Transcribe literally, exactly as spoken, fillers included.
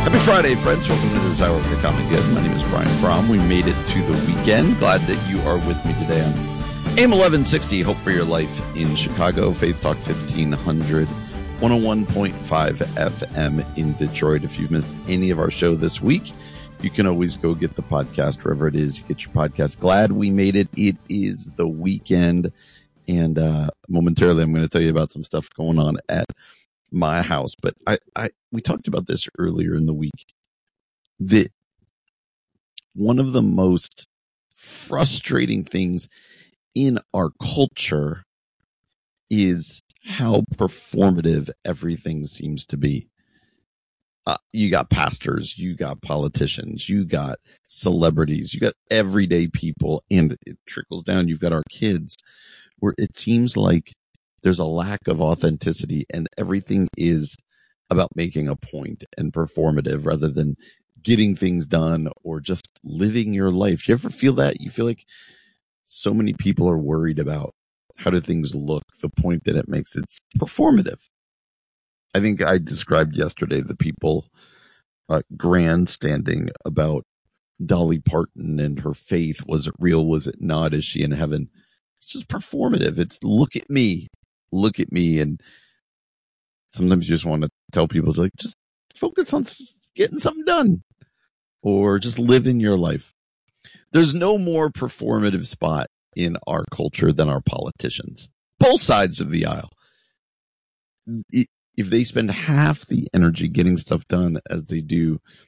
Happy Friday, friends. Welcome to this hour of the Common Good. My name is Brian Fromm. We made it to the weekend. Glad that you are with me today on A M eleven sixty, Hope for Your Life in Chicago, Faith Talk fifteen hundred, one oh one point five F M in Detroit. If you've missed any of our show this week, you can always go get the podcast wherever it is. Get your podcast. Glad we made it. It is the weekend. And uh, momentarily, I'm going to tell you about some stuff going on at my house. But I, I, we talked about this earlier in the week. That one of the most frustrating things in our culture is how performative everything seems to be. Uh, you got pastors, you got politicians, you got celebrities, you got everyday people, and it trickles down. You've got our kids, where it seems like there's a lack of authenticity and everything is about making a point and performative rather than getting things done or just living your life. You ever feel that? You feel like so many people are worried about how do things look, the point that it makes. It's performative. I think I described yesterday the people uh, grandstanding about Dolly Parton and her faith. Was it real? Was it not? Is she in heaven? It's just performative. It's look at me, look at me. And sometimes you just want to tell people to like, just focus on getting something done or just live in your life. There's no more performative spot in our culture than our politicians, both sides of the aisle. If they spend half the energy getting stuff done as they do